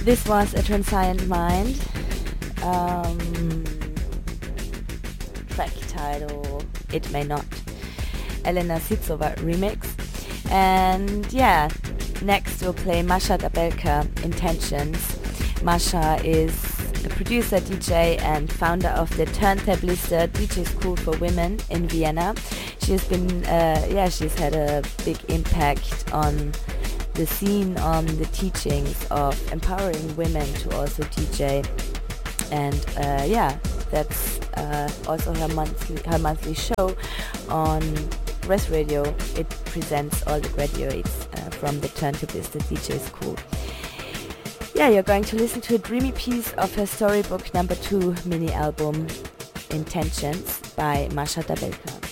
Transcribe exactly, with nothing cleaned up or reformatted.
This was A Transient Mind. Um, track title It May Not. Elena Sitsova remix. And yeah, next we'll play Masha Dabelka, Intentions. Masha is a producer, D J and founder of the Turntablister D J School for Women in Vienna. She's been, uh, yeah, she's had a big impact on the scene, on the teachings of empowering women to also D J. And uh, yeah, that's uh, also her monthly her monthly show on Res Radio. It presents all the graduates uh, from the Turntablister D J School. Yeah, you're going to listen to a dreamy piece of her Storybook number two mini album, Intentions by Masha Dabelka.